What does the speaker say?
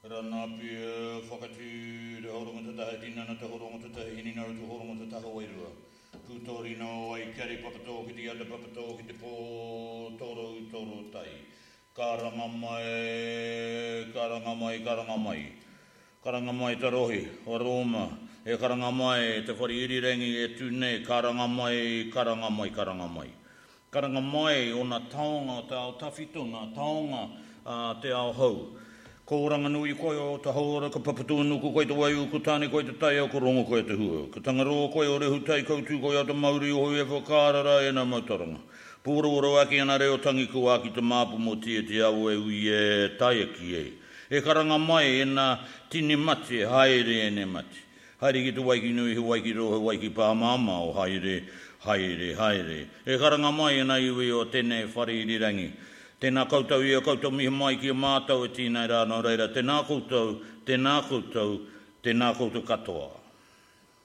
Rana pia whakatū te horonga te taha tinana te horonga te taha hini nau te horonga te taha wairua. Pūtori no ai kari papatō ki te ata papatō ki te pō toro tai. Karanga mai, karanga mai, karanga mai. Karanga mai te rohi, o Roma. E karanga mai, te whari irirangi e tūne, karanga mai, karanga mai, karanga mai. Karanga mai o nā taonga, te ao tawhito, nā taonga te ao hau. Ko ranga nui koe o te haura, ka papatūnu ko koe te waiu, ko tāne koe te tai au, ko rongo koe te hua. Ka tangaroa koe o rehu tai kautū koe au te mauri o hui e whakārara e nā mautaranga. Pūroro aki ana reo tangi ko aki te māpu mo tia te au e ui e tai aki e. E karanga mai e nā tini mati, haere e ne mati. Haere ki te waiki nui, he waiki rohe, waiki pāmama o haere. E karanga mai e nā iwi o tēnei whare irirangi. Tēnā koutou ia koutou miha mai ki a mātou e tīnei rāna reira. Tēnā koutou katoa.